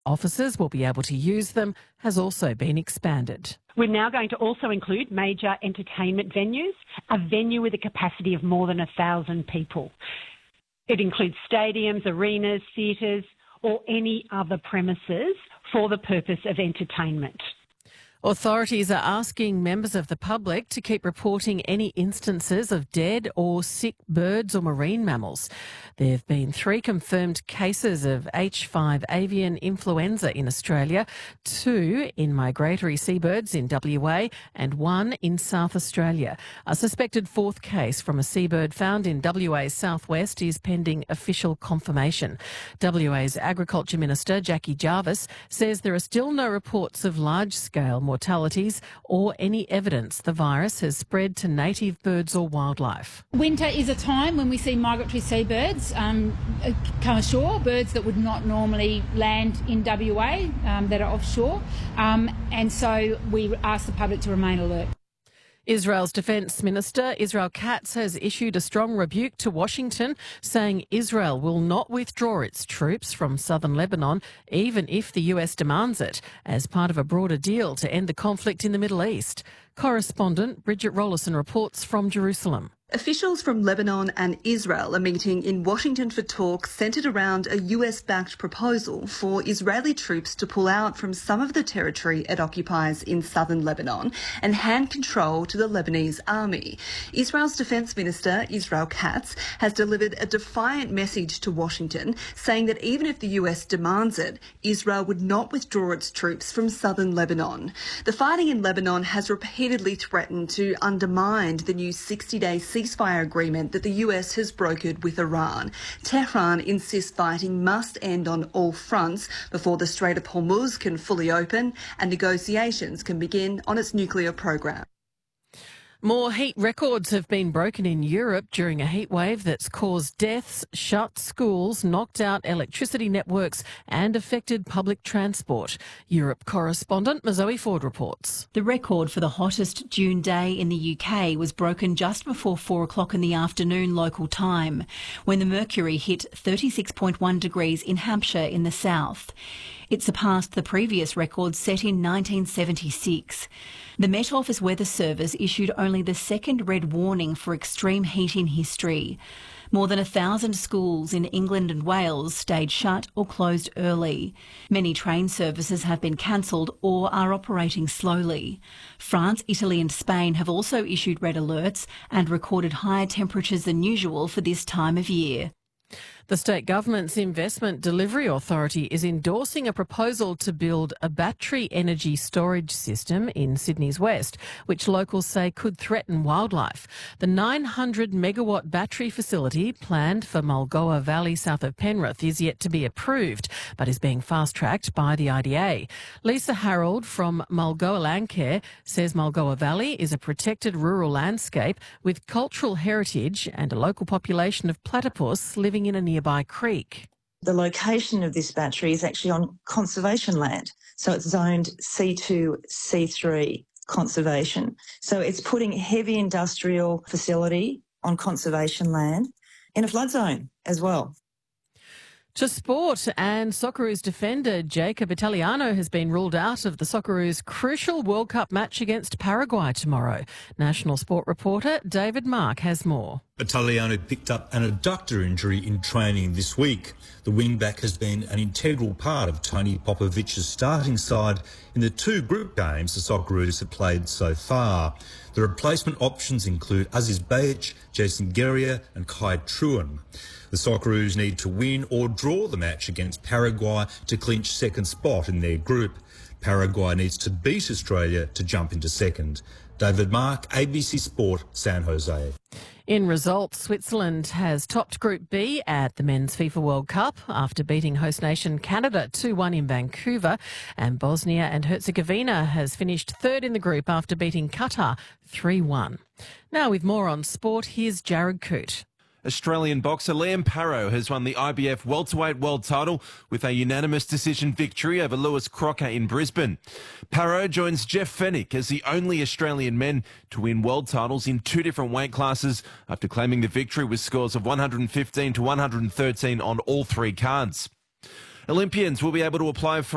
officers will be able to use them has also been expanded. We're now going to also include major entertainment venues, a venue with a capacity of more than 1,000 people. It includes stadiums, arenas, theatres, or any other premises for the purpose of entertainment. Authorities are asking members of the public to keep reporting any instances of dead or sick birds or marine mammals. There have been 3 confirmed cases of H5 avian influenza in Australia, 2 in migratory seabirds in WA and 1 in South Australia. A suspected 4th case from a seabird found in WA's southwest is pending official confirmation. WA's Agriculture Minister Jackie Jarvis says there are still no reports of large-scale mortalities or any evidence the virus has spread to native birds or wildlife. Winter is a time when we see migratory seabirds come ashore, birds that would not normally land in WA that are offshore, and so we ask the public to remain alert. Israel's Defence Minister Israel Katz has issued a strong rebuke to Washington, saying Israel will not withdraw its troops from southern Lebanon, even if the US demands it, as part of a broader deal to end the conflict in the Middle East. Correspondent Bridget Rollison reports from Jerusalem. Officials from Lebanon and Israel are meeting in Washington for talks centred around a US-backed proposal for Israeli troops to pull out from some of the territory it occupies in southern Lebanon and hand control to the Lebanese army. Israel's Defence Minister, Israel Katz, has delivered a defiant message to Washington, saying that even if the US demands it, Israel would not withdraw its troops from southern Lebanon. The fighting in Lebanon has repeatedly threatened to undermine the new 60-day ceasefire agreement that the US has brokered with Iran. Tehran insists fighting must end on all fronts before the Strait of Hormuz can fully open and negotiations can begin on its nuclear program. More heat records have been broken in Europe during a heatwave that's caused deaths, shut schools, knocked out electricity networks and affected public transport. Europe correspondent Mazoe Ford reports. The record for the hottest June day in the UK was broken just before 4 o'clock in the afternoon local time, when the mercury hit 36.1 degrees in Hampshire in the south. It surpassed the previous record set in 1976. The Met Office Weather Service issued only the second red warning for extreme heat in history. More than 1,000 schools in England and Wales stayed shut or closed early. Many train services have been cancelled or are operating slowly. France, Italy and Spain have also issued red alerts and recorded higher temperatures than usual for this time of year. The state government's Investment Delivery Authority is endorsing a proposal to build a battery energy storage system in Sydney's west, which locals say could threaten wildlife. The 900-megawatt battery facility planned for Mulgoa Valley south of Penrith is yet to be approved, but is being fast-tracked by the IDA. Lisa Harold from Mulgoa Landcare says Mulgoa Valley is a protected rural landscape with cultural heritage and a local population of platypus living in a nearby creek. The location of this battery is actually on conservation land, so it's zoned C2, C3 conservation. So it's putting heavy industrial facility on conservation land in a flood zone as well. To sport, and Socceroos defender Jacob Italiano has been ruled out of the Socceroos' crucial World Cup match against Paraguay tomorrow. National Sport reporter David Mark has more. Italiano picked up an adductor injury in training this week. The wing-back has been an integral part of Tony Popovic's starting side in the 2 group games the Socceroos have played so far. The replacement options include Aziz Bajic, Jason Guerrier and Kai Truen. The Socceroos need to win or draw the match against Paraguay to clinch second spot in their group. Paraguay needs to beat Australia to jump into second. David Mark, ABC Sport, San Jose. In results, Switzerland has topped Group B at the Men's FIFA World Cup after beating host nation Canada 2-1 in Vancouver, and Bosnia and Herzegovina has finished third in the group after beating Qatar 3-1. Now with more on sport, here's Jared Coote. Australian boxer Liam Parrow has won the IBF welterweight world title with a unanimous decision victory over Lewis Crocker in Brisbane. Parrow joins Jeff Fennick as the only Australian men to win world titles in 2 different weight classes after claiming the victory with scores of 115 to 113 on all 3 cards. Olympians will be able to apply for